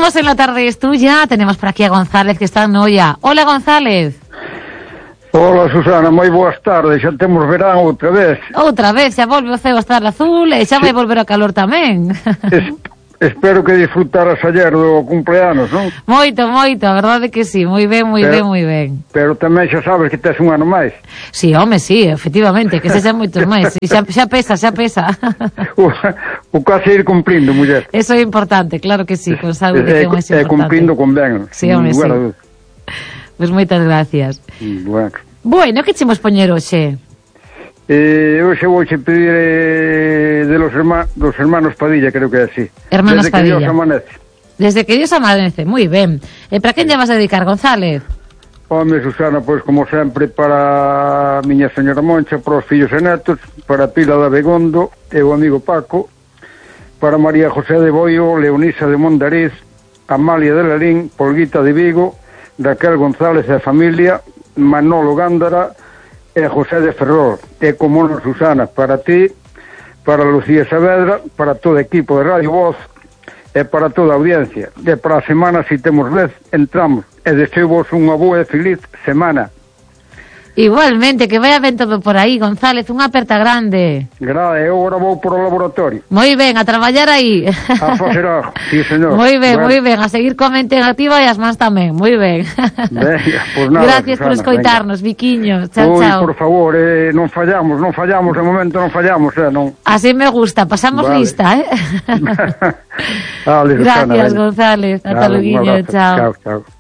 Seguimos en La Tarde es Tuya. Tenemos por aquí a González, que está en Noia. Hola, González. Hola, Susana, moi boas tardes. Xa temos verán outra vez. Outra vez, xa volve o ceo a estar azul e xa vai volver o calor tamén. Espero que disfrutaras ayer do cumpleanos, non? Moito, moito, a verdade que sí, moi ben, moi ben, moi ben. Pero tamén xa sabes que tes un ano máis. Sí, home, sí, efectivamente, que se xa moitos máis. E xa pesa, xa pesa. O case ir cumprindo, muller. Eso é importante, claro que sí, con saúde que é máis importante. Cumprindo con ben. Sí, home, sí. Pois moitas gracias. Bueno, que chemos poñer hoxe? Hoxe vouche pedir dos hermanos Padilla, creo que é así. Hermanos Desde Padilla. Que Dios amanece. Desde que Dios amanece, moi ben. E para quen lle vas a dedicar, González? Home, Susana, pois como sempre para a miña señora Moncha, para os fillos e netos, para Pila da Begondo e o amigo Paco, para María José de Boio, Leonisa de Mondariz, Amalia de Larín, Polguita de Vigo, Raquel González e a familia, Manolo Gándara e José de Ferrol. E como non, Susana, para ti, para Lucía Saavedra, para todo o equipo de Radio Voz e para toda a audiencia. E para a semana, se temos vez, entramos. E deseo vos unha boa e feliz semana. Igualmente, que vaya ben todo por aí, González, unha aperta grande. Eu agora vou por o laboratorio. Moi ben, a traballar aí. A facer algo, sí, señor. Moi ben, moi ben, a seguir coa mente activa e as mans tamén, moi ben. Venga, pues nada, gracias por escoitarnos, Viquiño. Chao, chao. Por favor, non fallamos, de momento non fallamos, non. Así me gusta, pasamos lista, Vale, gracias, Susana, González, ata luego, chao. Chao.